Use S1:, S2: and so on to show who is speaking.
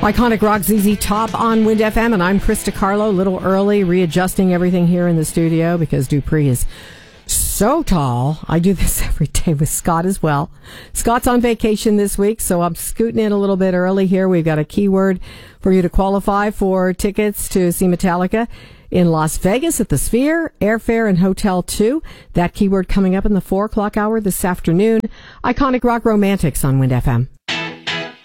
S1: Iconic Rock ZZ Top on Wind FM, and I'm Krista Carlo, a little early, readjusting everything here in the studio because Dupree is so tall. I do this every day with Scott as well. Scott's on vacation this week, so I'm scooting in a little bit early here. We've got a keyword for you to qualify for tickets to see Metallica in Las Vegas at the Sphere, airfare and hotel too. That keyword coming up in the 4 o'clock hour this afternoon. Iconic Rock Romantics on Wind FM.